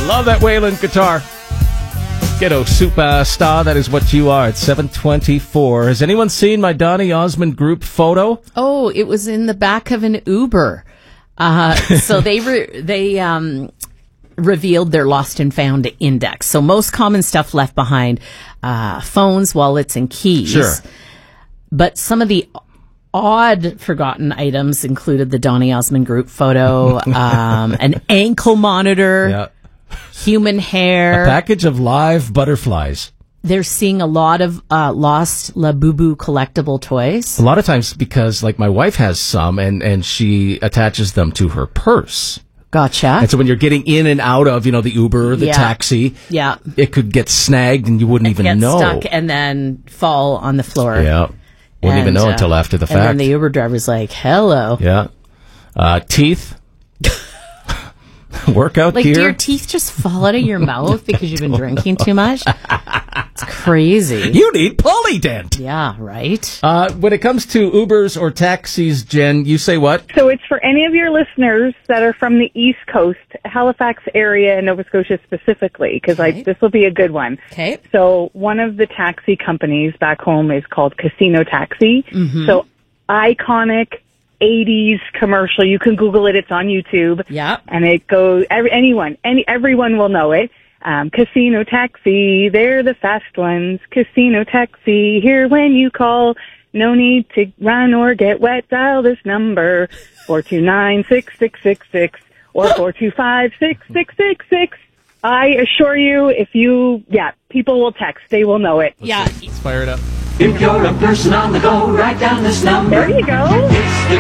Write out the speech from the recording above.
Love that Waylon guitar. Ghetto superstar, that is what you are at 7:24. Has anyone seen my Donny Osmond group photo? Oh, it was in the back of an Uber. So they revealed their lost and found index. So most common stuff left behind, phones, wallets, and keys. Sure. But some of the odd forgotten items included the Donny Osmond group photo, an ankle monitor, Yeah. human hair. A package of live butterflies. They're seeing a lot of lost Labubu collectible toys. A lot of times because, like, my wife has some, and she attaches them to her purse. Gotcha. And so when you're getting in and out of, the Uber or the taxi, it could get snagged and you wouldn't even know. Get stuck and then fall on the floor. Yeah. Wouldn't even know until after the fact. And then the Uber driver's like, hello. Yeah. Teeth. Workout like, gear. do your teeth just fall out of your mouth because you've been drinking too much? It's crazy. You need Polydent. Yeah, right. When it comes to Ubers or taxis, Jen, you say what? So it's for any of your listeners that are from the East Coast, Halifax area, and Nova Scotia specifically, because this will be a good one. Okay. So one of the taxi companies back home is called Casino Taxi. Mm-hmm. So iconic 80s commercial. You can Google it. It's on YouTube. Yeah. And it goes, everyone will know it. Casino Taxi, they're the fast ones. Casino Taxi, here when you call. No need to run or get wet. Dial this number, 429-6666 or 425-6666. I assure you, people will text. They will know it. Yeah. Let's fire it up. If you're a person on the go, write down this number. There you go.